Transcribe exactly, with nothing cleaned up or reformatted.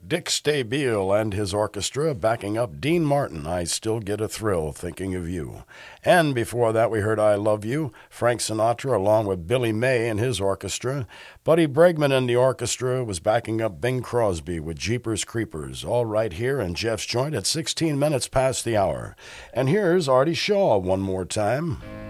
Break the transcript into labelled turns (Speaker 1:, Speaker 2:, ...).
Speaker 1: Dick Stabile and his orchestra backing up Dean Martin, I Still Get a Thrill Thinking of You. And before that we heard I Love You, Frank Sinatra along with Billy May and his orchestra. Buddy Bregman and the orchestra was backing up Bing Crosby with Jeepers Creepers, all right here in Jeff's Joint at sixteen minutes past the hour. And here's Artie Shaw one more time.